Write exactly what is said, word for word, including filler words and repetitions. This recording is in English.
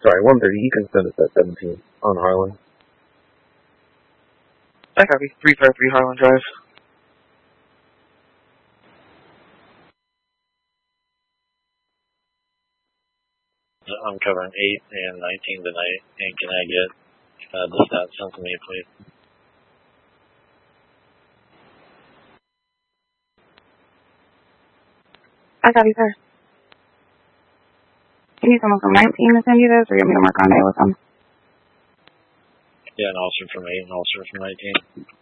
Sorry, one thirty. You can send us at seventeen on Harlan. I copy. three five three Harlan Drive. I'm covering eight and nineteen tonight, and can I get uh, the stats sent to me, please? I copy, sir. You need someone from nineteen to send you this, or you want me to mark on it with them? Yeah, an officer from eight, an officer from nineteen.